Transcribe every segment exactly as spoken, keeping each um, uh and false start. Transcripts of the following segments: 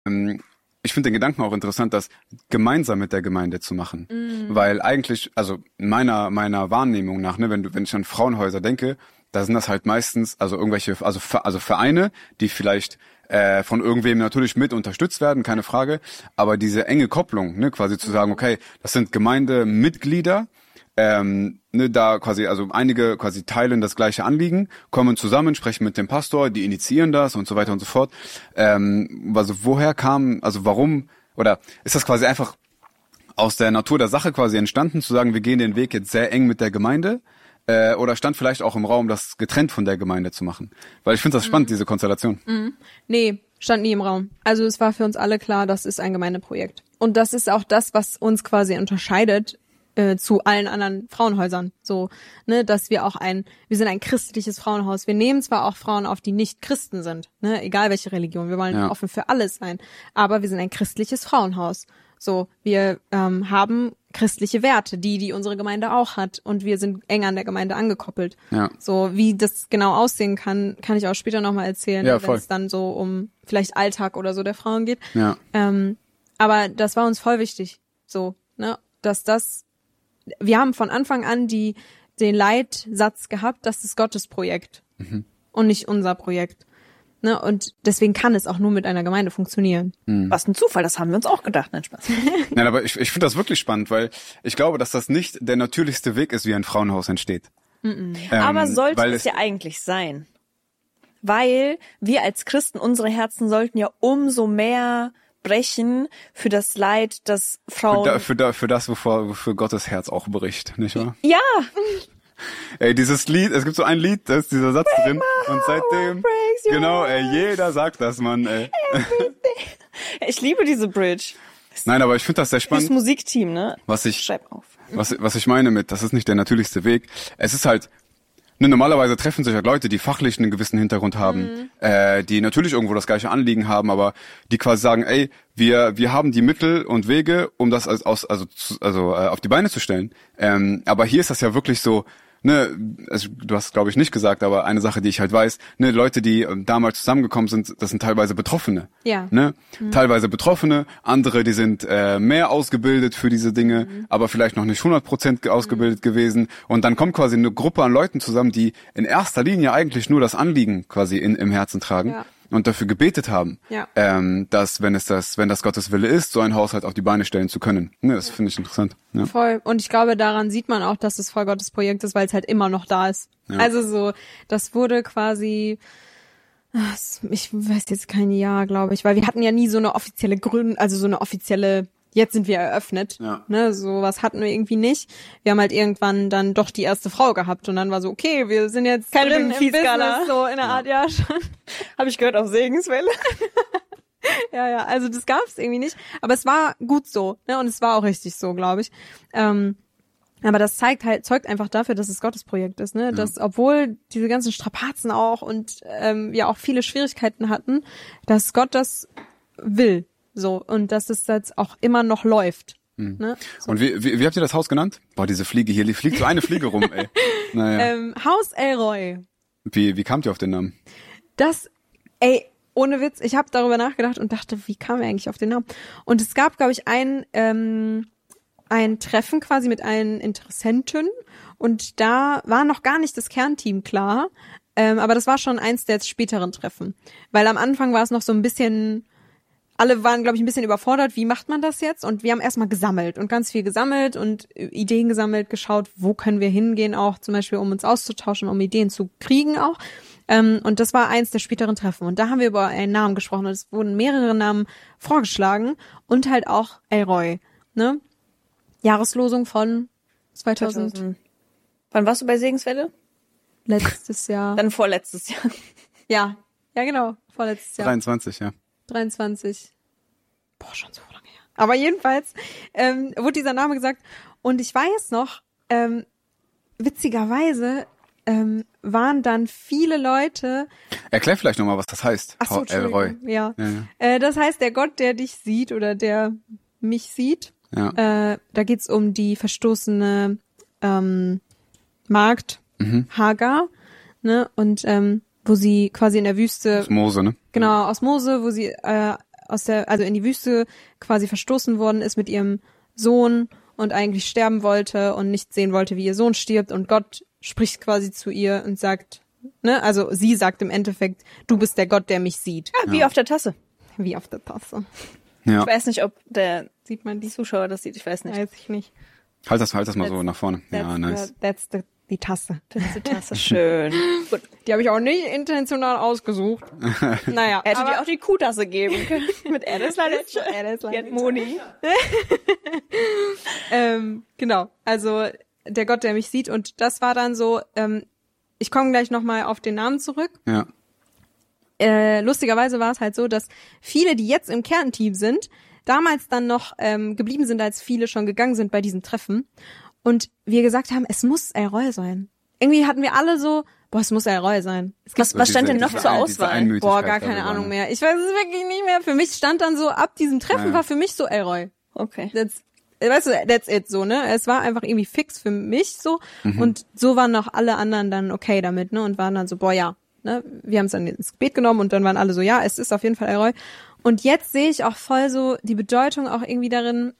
Ähm, ich finde den Gedanken auch interessant, das gemeinsam mit der Gemeinde zu machen. Mhm. Weil eigentlich, also meiner meiner Wahrnehmung nach, ne, wenn du wenn ich an Frauenhäuser denke, da sind das halt meistens also irgendwelche also also Vereine, die vielleicht äh, von irgendwem natürlich mit unterstützt werden, keine Frage, aber diese enge Kopplung, ne, quasi zu sagen, okay, das sind Gemeindemitglieder, ähm, ne, da quasi, also einige quasi teilen das gleiche Anliegen, kommen zusammen, sprechen mit dem Pastor, die initiieren das und so weiter und so fort. Ähm, also woher kam, also warum, oder ist das quasi einfach aus der Natur der Sache quasi entstanden, zu sagen, wir gehen den Weg jetzt sehr eng mit der Gemeinde, äh, oder stand vielleicht auch im Raum, das getrennt von der Gemeinde zu machen? Weil ich finde das spannend, mhm. diese Konstellation. Mhm. Nee, stand nie im Raum. Also es war für uns alle klar, das ist ein Gemeindeprojekt. Und das ist auch das, was uns quasi unterscheidet äh, zu allen anderen Frauenhäusern. So, ne, dass wir auch ein, wir sind ein christliches Frauenhaus. Wir nehmen zwar auch Frauen auf, die nicht Christen sind, ne, egal welche Religion. Wir wollen ja. offen für alles sein. Aber wir sind ein christliches Frauenhaus. So, wir ähm, haben christliche Werte, die die unsere Gemeinde auch hat, und wir sind eng an der Gemeinde angekoppelt. Ja. So, wie das genau aussehen kann, kann ich auch später nochmal erzählen, ja, wenn es dann so um vielleicht Alltag oder so der Frauen geht. Ja. Ähm, aber das war uns voll wichtig, so, ne, dass das, wir haben von Anfang an die den Leitsatz gehabt, das ist Gottes Projekt mhm. und nicht unser Projekt. Ne, und deswegen kann es auch nur mit einer Gemeinde funktionieren. Mhm. Was ein Zufall, das haben wir uns auch gedacht. Nein, Spaß. Nein, aber ich, ich finde das wirklich spannend, weil ich glaube, dass das nicht der natürlichste Weg ist, wie ein Frauenhaus entsteht. Mhm. Ähm, aber sollte es ja eigentlich sein. Weil wir als Christen, unsere Herzen sollten ja umso mehr brechen für das Leid, das Frauen... Für, da, für, da, für das, wofür, wofür Gottes Herz auch bricht, nicht wahr? Ja! Ey, dieses Lied, es gibt so ein Lied, da ist dieser Satz drin, und seitdem, genau, ey, jeder sagt das, Mann, ey. Ich liebe diese Bridge. Nein, aber ich finde das sehr spannend. Das Musikteam, ne? Was ich, Schreib auf. Was, was ich meine mit, das ist nicht der natürlichste Weg. Es ist halt, ne, normalerweise treffen sich halt Leute, die fachlich einen gewissen Hintergrund haben, mhm. äh, die natürlich irgendwo das gleiche Anliegen haben, aber die quasi sagen, ey, wir wir haben die Mittel und Wege, um das als, aus, also also äh, auf die Beine zu stellen. Ähm, aber hier ist das ja wirklich so, ne, also du hast glaube ich nicht gesagt, aber eine Sache, die ich halt weiß, ne, Leute, die äh, damals zusammengekommen sind, das sind teilweise Betroffene. Ja. Ne? Mhm. Teilweise Betroffene, andere, die sind äh, mehr ausgebildet für diese Dinge, mhm. aber vielleicht noch nicht hundert Prozent ausgebildet mhm. gewesen. Und dann kommt quasi eine Gruppe an Leuten zusammen, die in erster Linie eigentlich nur das Anliegen quasi in, im Herzen tragen. Ja. Und dafür gebetet haben, ja. ähm, dass, wenn es das, wenn das Gottes Wille ist, so ein Haushalt auf die Beine stellen zu können. Ne, das finde ich interessant. Ja. Voll. Und ich glaube, daran sieht man auch, dass es voll Gottes Projekt ist, weil es halt immer noch da ist. Ja. Also so, das wurde quasi, ich weiß jetzt kein Jahr, glaube ich, weil wir hatten ja nie so eine offizielle Gründung, also so eine offizielle, jetzt sind wir eröffnet. Ja. Ne, sowas hatten wir irgendwie nicht. Wir haben halt irgendwann dann doch die erste Frau gehabt und dann war so, okay, wir sind jetzt keine drin im Business, so in der ja. Art, ja schon. Habe ich gehört auf Segenswelle. ja, ja, also das gab es irgendwie nicht. Aber es war gut so, ne, und es war auch richtig so, glaube ich. Ähm, aber das zeigt halt, zeugt einfach dafür, dass es Gottes Projekt ist, ne, ja. dass obwohl diese ganzen Strapazen auch und ähm, ja auch viele Schwierigkeiten hatten, dass Gott das will. So, und dass es jetzt auch immer noch läuft. Mhm. Ne? So. Und wie, wie, wie habt ihr das Haus genannt? Boah, diese Fliege hier, die fliegt so eine Fliege rum, ey. Naja. Ähm, Haus Elroy. Wie, wie kamt ihr auf den Namen? Das, ey, ohne Witz, ich habe darüber nachgedacht und dachte, wie kam er eigentlich auf den Namen? Und es gab, glaube ich, ein, ähm, ein Treffen quasi mit allen Interessenten und da war noch gar nicht das Kernteam klar, ähm, aber das war schon eins der späteren Treffen. Weil am Anfang war es noch so ein bisschen... Alle waren, glaube ich, ein bisschen überfordert, wie macht man das jetzt? Und wir haben erstmal gesammelt und ganz viel gesammelt und Ideen gesammelt, geschaut, wo können wir hingehen auch, zum Beispiel, um uns auszutauschen, um Ideen zu kriegen auch. Ähm, und das war eins der späteren Treffen. Und da haben wir über einen Namen gesprochen und es wurden mehrere Namen vorgeschlagen und halt auch Elroy, ne? Jahreslosung von zweitausend. zweitausend. Wann warst du bei Segenswelle? Letztes Jahr. Dann vorletztes Jahr. Ja, ja genau, vorletztes Jahr. dreiundzwanzig, ja. dreiundzwanzig. Boah, schon so lange her. Aber jedenfalls ähm, wurde dieser Name gesagt und ich weiß noch, ähm, witzigerweise ähm, waren dann viele Leute... Erklär vielleicht nochmal, was das heißt. Ach so, Elroy. Ja. ja, ja. Äh, das heißt, der Gott, der dich sieht oder der mich sieht. Ja. Äh, da geht's um die verstoßene ähm, Magd mhm. Hagar, ne? Und ähm, wo sie quasi in der Wüste... Aus Mose, ne? Genau, aus Mose, wo sie äh, aus der, also in die Wüste quasi verstoßen worden ist mit ihrem Sohn und eigentlich sterben wollte und nicht sehen wollte, wie ihr Sohn stirbt und Gott spricht quasi zu ihr und sagt, ne, also sie sagt im Endeffekt, du bist der Gott, der mich sieht. Ja, wie ja. auf der Tasse. Wie auf der Tasse. Ja. Ich weiß nicht, ob der sieht man die Zuschauer das sieht, ich weiß nicht. Weiß ich nicht. Halt das, halt das mal that's, so nach vorne. Ja, nice. The, that's the, die Tasse. Das ist die Tasse. Schön. Gut. Die habe ich auch nicht intentional ausgesucht. Naja. Er hätte dir auch die Kuhtasse geben können. Mit Alice Laletsche. Alice Laletsche. Moni. ähm, genau. Also, der Gott, der mich sieht. Und das war dann so, ähm, ich komme gleich nochmal auf den Namen zurück. Ja. Äh, lustigerweise war es halt so, dass viele, die jetzt im Kernteam sind, damals dann noch ähm, geblieben sind, als viele schon gegangen sind bei diesem Treffen. Und wir gesagt haben, es muss El Roi sein. Irgendwie hatten wir alle so, boah, es muss El Roi sein. Es was was stand denn noch zur Auswahl? Boah, gar keine Ahnung mehr. Ich weiß es wirklich nicht mehr. Für mich stand dann so, ab diesem Treffen ja. war für mich so El Roi. Okay. That's, weißt du, that's it, so, ne? Es war einfach irgendwie fix für mich so. Mhm. Und so waren auch alle anderen dann okay damit, ne? Und waren dann so, boah, ja. Ne? Wir haben es dann ins Gebet genommen und dann waren alle so, ja, es ist auf jeden Fall El Roi. Und jetzt sehe ich auch voll so die Bedeutung auch irgendwie darin,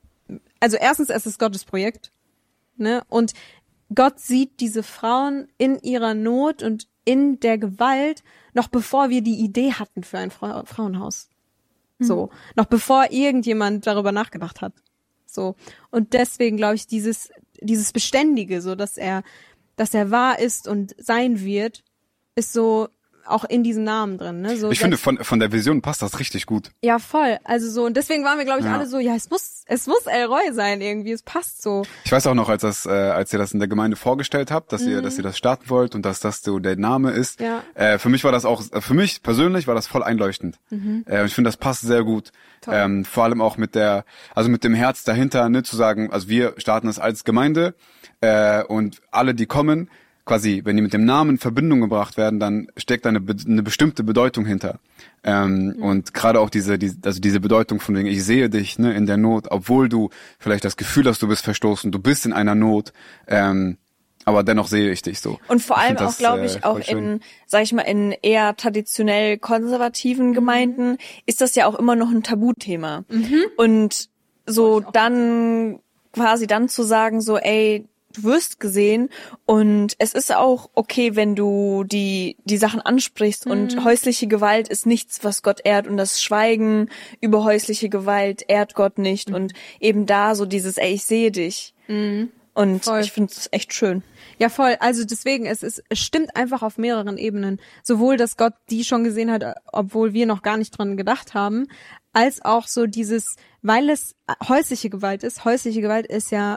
also erstens, es ist Gottes Projekt, ne? Und Gott sieht diese Frauen in ihrer Not und in der Gewalt, noch bevor wir die Idee hatten für ein Fra- Frauenhaus. Mhm. So, noch bevor irgendjemand darüber nachgedacht hat. So. Und deswegen glaube ich, dieses, dieses Beständige, so, dass er, dass er wahr ist und sein wird, ist so auch in diesem Namen drin, ne? So ich finde, von von der Vision passt das richtig gut. Ja, voll. Also so, und deswegen waren wir, glaube ich, ja. alle so, ja, es muss, es muss El Roi sein irgendwie, es passt so. Ich weiß auch noch, als das, äh, als ihr das in der Gemeinde vorgestellt habt, dass mhm. ihr, dass ihr das starten wollt und dass das so der Name ist. Ja. Äh, für mich war das auch, für mich persönlich war das voll einleuchtend. Mhm. Äh, ich finde, das passt sehr gut. Ähm, vor allem auch mit der, also mit dem Herz dahinter, ne, zu sagen, also wir starten das als Gemeinde äh, und alle, die kommen, quasi, wenn die mit dem Namen in Verbindung gebracht werden, dann steckt da eine, eine bestimmte Bedeutung hinter. Ähm, mhm. Und gerade auch diese, die, also diese Bedeutung von wegen, ich sehe dich, ne, in der Not, obwohl du vielleicht das Gefühl hast, du bist verstoßen, du bist in einer Not, ähm, aber dennoch sehe ich dich so. Und vor allem auch, glaube ich, äh, auch in, sag ich mal, in eher traditionell konservativen mhm. Gemeinden ist das ja auch immer noch ein Tabuthema. Mhm. Und so dann quasi dann zu sagen, so, ey, du wirst gesehen und es ist auch okay, wenn du die die Sachen ansprichst mhm. und häusliche Gewalt ist nichts, was Gott ehrt und das Schweigen über häusliche Gewalt ehrt Gott nicht mhm. und eben da so dieses, ey, ich sehe dich mhm. und voll. Ich finde es echt schön. Ja, voll. Also deswegen, es ist, es stimmt einfach auf mehreren Ebenen. Sowohl, dass Gott die schon gesehen hat, obwohl wir noch gar nicht dran gedacht haben, als auch so dieses, weil es häusliche Gewalt ist. Häusliche Gewalt ist ja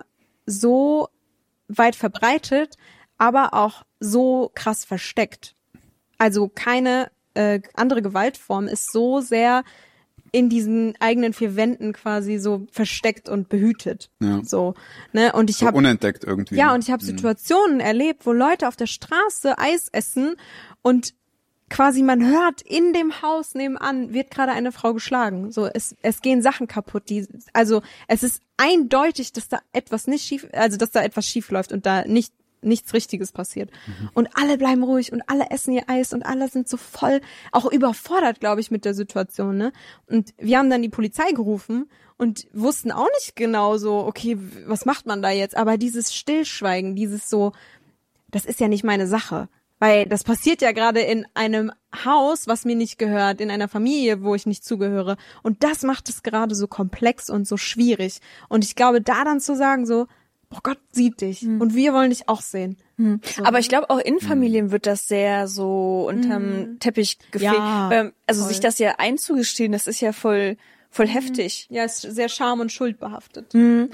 so weit verbreitet, aber auch so krass versteckt. Also keine äh, andere Gewaltform ist so sehr in diesen eigenen vier Wänden quasi so versteckt und behütet. Ja. So, ne? Und ich so habe unentdeckt irgendwie. Ja, und ich habe Situationen mhm. erlebt, wo Leute auf der Straße Eis essen und quasi man hört, in dem Haus nebenan wird gerade eine Frau geschlagen. So, es es gehen Sachen kaputt. Die, also es ist eindeutig, dass da etwas nicht schief, also dass da etwas schief läuft und da nicht nichts Richtiges passiert. Mhm. Und alle bleiben ruhig und alle essen ihr Eis und alle sind so voll, auch überfordert, glaube ich, mit der Situation, ne? Und wir haben dann die Polizei gerufen und wussten auch nicht genau so, okay, was macht man da jetzt? Aber dieses Stillschweigen, dieses so, das ist ja nicht meine Sache. Weil das passiert ja gerade in einem Haus, was mir nicht gehört, in einer Familie, wo ich nicht zugehöre. Und das macht es gerade so komplex und so schwierig. Und ich glaube, da dann zu sagen so, oh Gott sieht dich hm. und wir wollen dich auch sehen. Hm. So. Aber ich glaube, auch in Familien hm. wird das sehr so unterm hm. Teppich gefegt. Ja, also voll. Sich das ja einzugestehen, das ist ja voll, voll hm. heftig. Ja, ist sehr scham- und schuldbehaftet. Hm.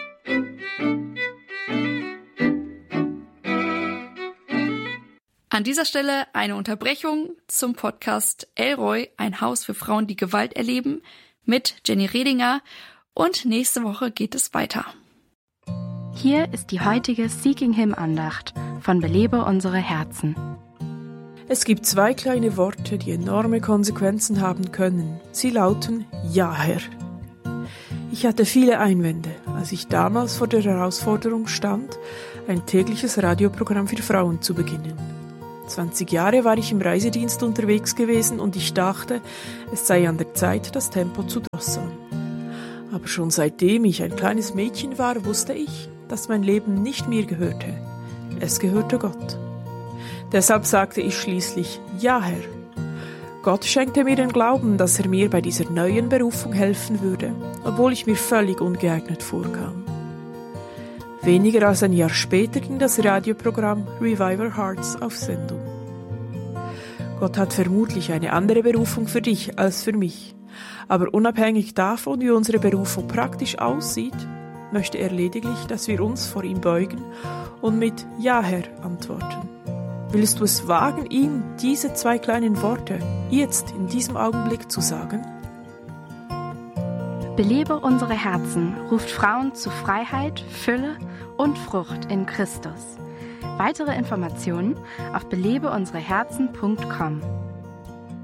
An dieser Stelle eine Unterbrechung zum Podcast El Roi, ein Haus für Frauen, die Gewalt erleben, mit Jenny Redinger. Und nächste Woche geht es weiter. Hier ist die heutige Seeking Him Andacht von Belebe unsere Herzen. Es gibt zwei kleine Worte, die enorme Konsequenzen haben können. Sie lauten Ja, Herr. Ich hatte viele Einwände, als ich damals vor der Herausforderung stand, ein tägliches Radioprogramm für Frauen zu beginnen. zwanzig Jahre war ich im Reisedienst unterwegs gewesen und ich dachte, es sei an der Zeit, das Tempo zu drosseln. Aber schon seitdem ich ein kleines Mädchen war, wusste ich, dass mein Leben nicht mir gehörte. Es gehörte Gott. Deshalb sagte ich schließlich, ja, Herr. Gott schenkte mir den Glauben, dass er mir bei dieser neuen Berufung helfen würde, obwohl ich mir völlig ungeeignet vorkam. Weniger als ein Jahr später ging das Radioprogramm Revive Our Hearts auf Sendung. Gott hat vermutlich eine andere Berufung für dich als für mich. Aber unabhängig davon, wie unsere Berufung praktisch aussieht, möchte er lediglich, dass wir uns vor ihm beugen und mit Ja, Herr antworten. Willst du es wagen, ihm diese zwei kleinen Worte jetzt in diesem Augenblick zu sagen? Belebe unsere Herzen ruft Frauen zu Freiheit, Fülle und Frucht in Christus. Weitere Informationen auf belebe unsere herzen punkt com.